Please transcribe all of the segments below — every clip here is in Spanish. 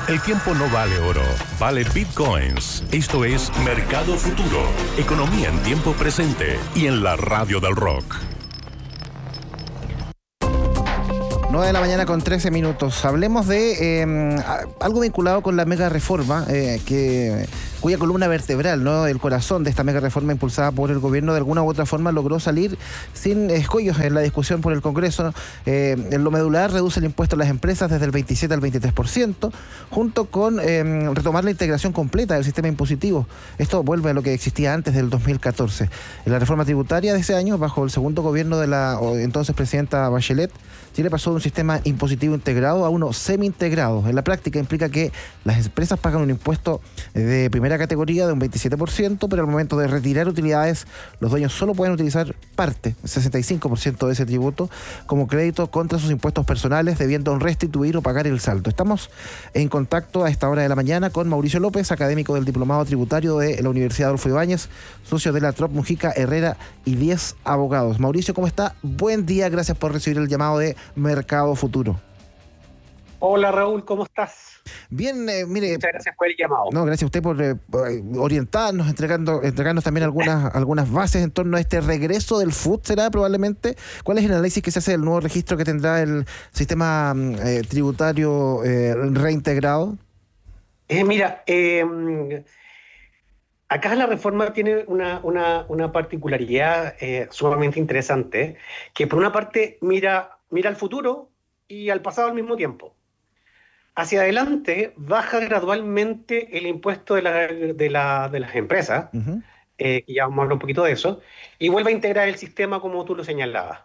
El tiempo no vale oro, vale bitcoins. Esto es Mercado Futuro, economía en tiempo presente y en la radio del rock. 9 de la mañana con 13 minutos. Hablemos de algo vinculado con la mega reforma, cuya columna vertebral, ¿no?, el corazón de esta mega reforma impulsada por el gobierno, de alguna u otra forma logró salir sin escollos en la discusión por el Congreso. En lo medular reduce el impuesto a las empresas desde el 27 al 23%, junto con retomar la integración completa del sistema impositivo. Esto vuelve a lo que existía antes del 2014. En la reforma tributaria de ese año, bajo el segundo gobierno de la entonces presidenta Bachelet, Chile pasó de un sistema impositivo integrado a uno semi-integrado. En la práctica implica que las empresas pagan un impuesto de primera categoría de un 27%, pero al momento de retirar utilidades, los dueños solo pueden utilizar parte, el 65% de ese tributo, como crédito contra sus impuestos personales, debiendo restituir o pagar el saldo. Estamos en contacto a esta hora de la mañana con Mauricio López, académico del Diplomado Tributario de la Universidad Adolfo Ibáñez, socio de la Trop Mujica Herrera y 10 abogados. Mauricio, ¿cómo está? Buen día, gracias por recibir el llamado de Mercado Futuro. Hola Raúl, ¿cómo estás? Bien, mire. Muchas gracias por el llamado. No, gracias a usted por orientarnos, entregarnos también algunas bases en torno a este regreso del FUT, ¿será probablemente? ¿Cuál es el análisis que se hace del nuevo registro que tendrá el sistema tributario reintegrado? Mira, acá la reforma tiene una particularidad sumamente interesante, que por una parte mira al futuro y al pasado al mismo tiempo. Hacia adelante baja gradualmente el impuesto de las empresas, Uh-huh. Que ya vamos a hablar un poquito de eso, y vuelve a integrar el sistema como tú lo señalabas.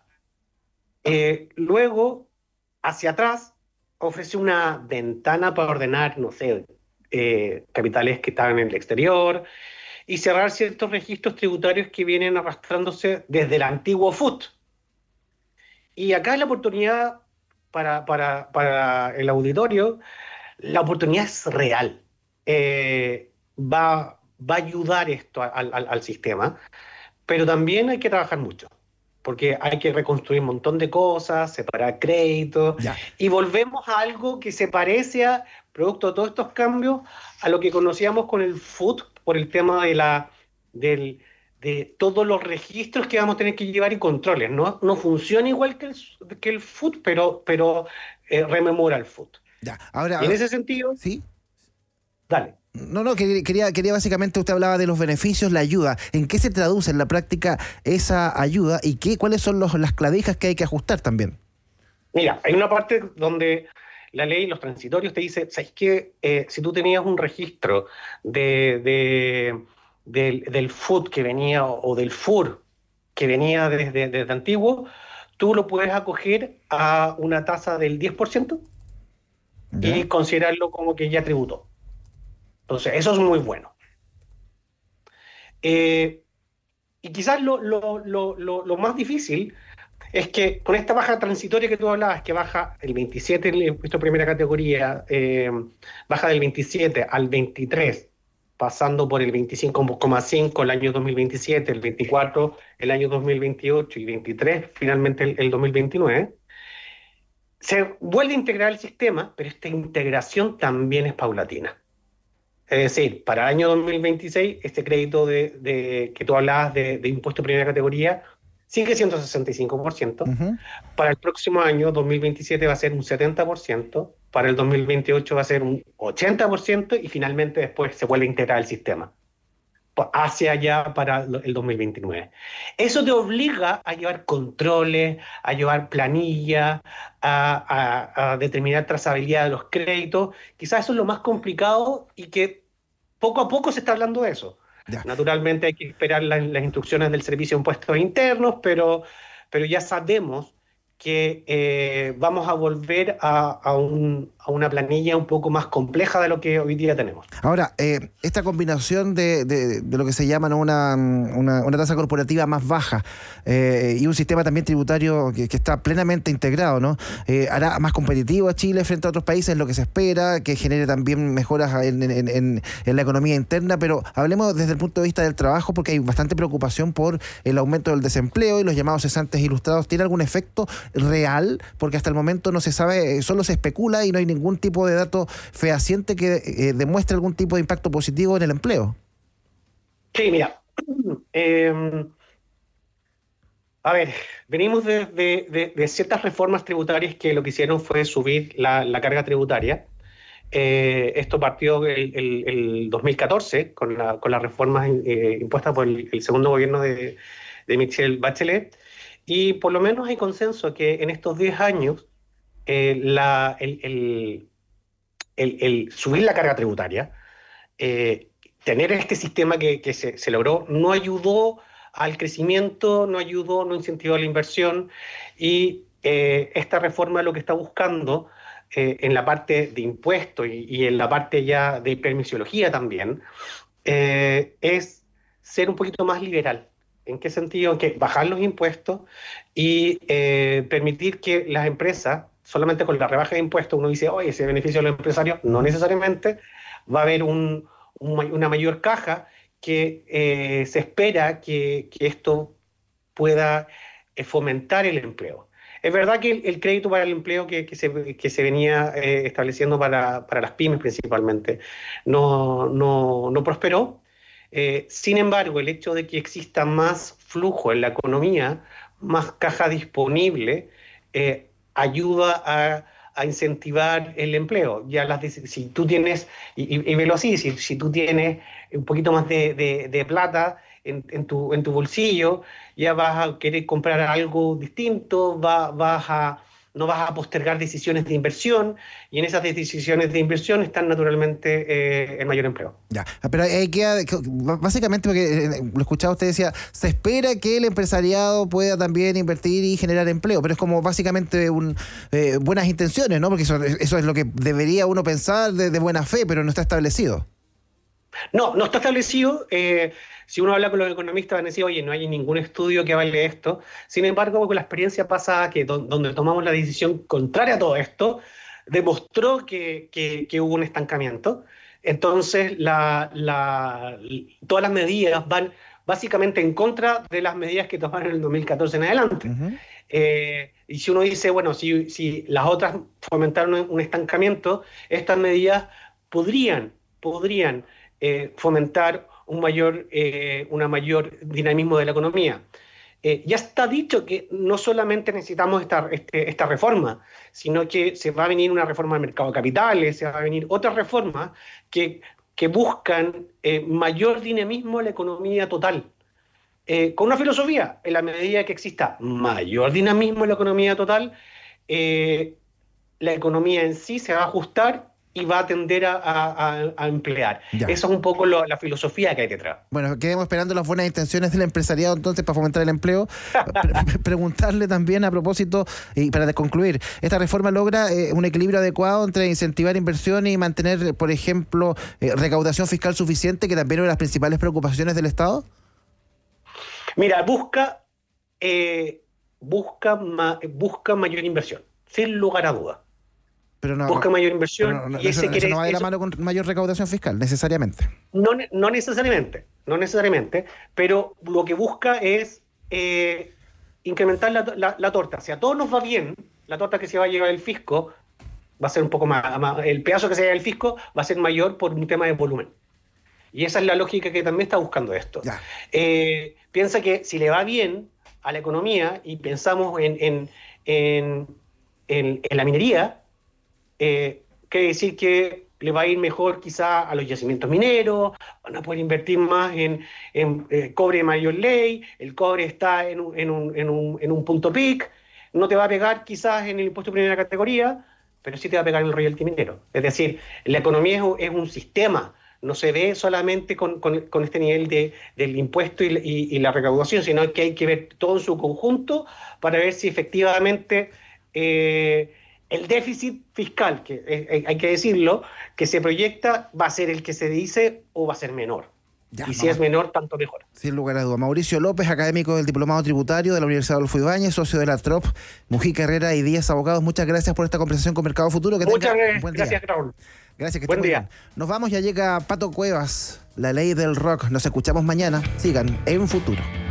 Luego, hacia atrás, ofrece una ventana para ordenar, no sé, capitales que están en el exterior y cerrar ciertos registros tributarios que vienen arrastrándose desde el antiguo FUT. Y acá es la oportunidad para el auditorio, la oportunidad es real. Va a ayudar esto al sistema, pero también hay que trabajar mucho, porque hay que reconstruir un montón de cosas, separar créditos, y volvemos a algo que se parece a, producto de todos estos cambios, a lo que conocíamos con el FUT, por el tema de todos los registros que vamos a tener que llevar y controles. No funciona igual que el FUT, pero rememora el FUT. Ya. Ahora, y en ese sentido... ¿sí? Dale. No, quería básicamente, usted hablaba de los beneficios, la ayuda. ¿En qué se traduce en la práctica esa ayuda y cuáles son las clavijas que hay que ajustar también? Mira, hay una parte donde la ley, los transitorios, te dice, ¿sabes qué? Si tú tenías un registro del FUT que venía, o del FUR que venía desde antiguo, tú lo puedes acoger a una tasa del 10% y considerarlo como que ya tributó. Entonces, eso es muy bueno. Y quizás lo más difícil es que con esta baja transitoria que tú hablabas, que baja el 27, el impuesto de primera categoría, baja del 27 al 23, pasando por el 25,5 el año 2027, el 24 el año 2028 y 23 finalmente el 2029, se vuelve a integrar el sistema, pero esta integración también es paulatina. Es decir, para el año 2026, este crédito que tú hablabas de impuesto de primera categoría sigue siendo 65%. Uh-huh. Para el próximo año, 2027, va a ser un 70%. Para el 2028 va a ser un 80% y finalmente después se vuelve a integrar el sistema hacia allá para el 2029. Eso te obliga a llevar controles, a llevar planilla, a determinar trazabilidad de los créditos. Quizás eso es lo más complicado y que poco a poco se está hablando de eso. Ya. Naturalmente hay que esperar las instrucciones del Servicio de Impuestos Internos, pero ya sabemos que vamos a volver a una planilla un poco más compleja de lo que hoy día tenemos. Ahora, esta combinación de lo que se llama, ¿no?, una tasa corporativa más baja y un sistema también tributario que está plenamente integrado, ¿no?, hará más competitivo a Chile frente a otros países, lo que se espera, que genere también mejoras en la economía interna, pero hablemos desde el punto de vista del trabajo, porque hay bastante preocupación por el aumento del desempleo y los llamados cesantes ilustrados. ¿Tiene algún efecto real? Porque hasta el momento no se sabe, solo se especula y no hay ningún tipo de dato fehaciente que demuestre algún tipo de impacto positivo en el empleo. Sí, mira. A ver, venimos de ciertas reformas tributarias que lo que hicieron fue subir la carga tributaria. Esto partió el 2014 con las reformas impuestas por el segundo gobierno de Michelle Bachelet, y por lo menos hay consenso que en estos 10 años el subir la carga tributaria, tener este sistema que se logró, no ayudó al crecimiento, no ayudó, no incentivó la inversión, y esta reforma lo que está buscando en la parte de impuestos y en la parte ya de permisiología también, es ser un poquito más liberal. ¿En qué sentido? En que bajar los impuestos y permitir que las empresas, solamente con la rebaja de impuestos, uno dice, oye, ese beneficio de los empresarios, no necesariamente va a haber una mayor caja que se espera que esto pueda fomentar el empleo. Es verdad que el crédito para el empleo que se venía estableciendo para las pymes principalmente no prosperó. Sin embargo, el hecho de que exista más flujo en la economía, más caja disponible, ayuda a incentivar el empleo. Si tú tienes, y velo así, si tú tienes un poquito más de plata en tu bolsillo, ya vas a querer comprar algo distinto, no vas a postergar decisiones de inversión, y en esas decisiones de inversión están naturalmente el mayor empleo. Ya, pero ahí queda, básicamente, porque lo escuchaba usted decía, se espera que el empresariado pueda también invertir y generar empleo, pero es como básicamente buenas intenciones, ¿no? Porque eso es lo que debería uno pensar de buena fe, pero no está establecido. No está establecido. Si uno habla con los economistas van a decir, oye, no hay ningún estudio que avale esto. Sin embargo, con la experiencia pasada, donde tomamos la decisión contraria a todo esto, demostró que hubo un estancamiento. Entonces, todas las medidas van básicamente en contra de las medidas que tomaron en el 2014 en adelante. Uh-huh. Y si uno dice, bueno, si las otras fomentaron un estancamiento, estas medidas podrían fomentar un mayor dinamismo de la economía. Ya está dicho que no solamente necesitamos esta reforma, sino que se va a venir una reforma del mercado de capitales, se va a venir otras reformas que buscan mayor dinamismo en la economía total. Con una filosofía: en la medida que exista mayor dinamismo en la economía total, la economía en sí se va a ajustar y va a tender a emplear. Ya. Eso es un poco la filosofía que hay detrás. Bueno, quedemos esperando las buenas intenciones del empresariado entonces para fomentar el empleo. Preguntarle también a propósito, y para concluir, ¿esta reforma logra un equilibrio adecuado entre incentivar inversión y mantener, por ejemplo, recaudación fiscal suficiente, que también es una de las principales preocupaciones del Estado? Mira, busca mayor inversión, sin lugar a dudas. Busca mayor inversión, y eso no va de la mano con mayor recaudación fiscal, necesariamente. No necesariamente, pero lo que busca es incrementar la torta. Si a todos nos va bien, la torta que se va a llevar el fisco va a ser un poco más, el pedazo que se lleva el fisco va a ser mayor por un tema de volumen. Y esa es la lógica que también está buscando esto. Piensa que si le va bien a la economía, y pensamos en la minería, quiere decir que le va a ir mejor quizá a los yacimientos mineros, van a poder invertir más en cobre de mayor ley, el cobre está en un punto peak, no te va a pegar quizás en el impuesto de primera categoría, pero sí te va a pegar en el royalty minero. Es decir, la economía es un sistema, no se ve solamente con este nivel del impuesto y la recaudación, sino que hay que ver todo en su conjunto para ver si efectivamente el déficit fiscal, que hay que decirlo, que se proyecta, va a ser el que se dice o va a ser menor. Ya, y si es menor, tanto mejor. Sin lugar a duda. Mauricio López, académico del Diplomado Tributario de la Universidad Adolfo Ibáñez, socio de la TROP, Mujica Herrera y Díaz Abogados. Muchas gracias por esta conversación con Mercado Futuro. Muchas gracias, Raúl. Gracias, que buen día. Bien. Nos vamos, ya llega Pato Cuevas, La Ley del Rock. Nos escuchamos mañana. Sigan en Futuro.